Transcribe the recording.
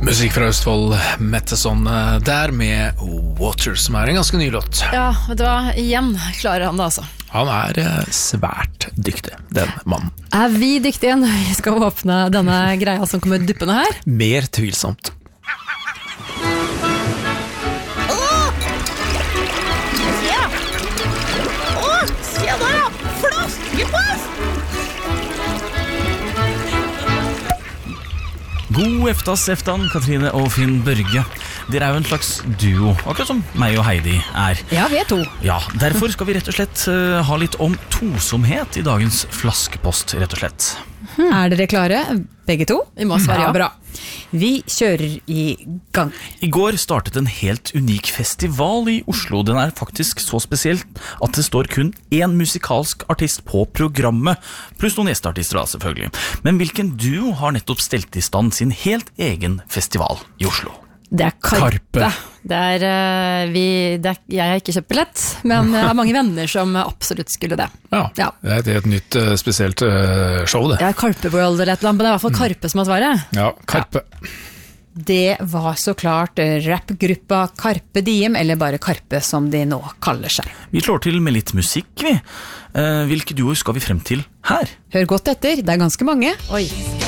Musikk fra Østfold, Metteson der med Water, som en ganske ny låt. Ja, vet du hva? Igjen klarer han det altså. Han svært dyktig, den mannen. Vi dyktige når vi skal åpne denne greia som kommer duppende her? Mer tvilsomt. Se der da, flaskepost! God eftan, Katrine og Finn Børge. Dere jo en slags duo, akkurat som meg og Heidi Ja, vi to. Ja, derfor skal vi rett og slett ha litt om tosomhet i dagens flaskepost, rett og slett. Dere klare, begge to? Vi må svare ja. Bra. Vi kjører i gang. I går startet en helt unik festival i Oslo. Den faktisk så spesielt at det står kun én musikalsk artist på programmet, pluss noen gjesteartister da, selvfølgelig. Men hvilken duo har nettopp stelt i stand sin helt egen festival i Oslo? Det Karpe. Jeg har ikke kjøpt billett, men jeg har mange venner som absolutt skulle det. Ja. Det er et nytt spesielt show, det. Ja, Karpe World eller et eller annet, men det er i hvert fall Karpe som har svaret. Ja, Karpe. Ja. Det var så klart rappgruppa Carpe Diem, eller bare Karpe som de nå kaller seg. Vi slår til med litt musikk, vi. Hvilke duoer skal vi frem til her? Hør godt etter, det er ganske mange. Oi.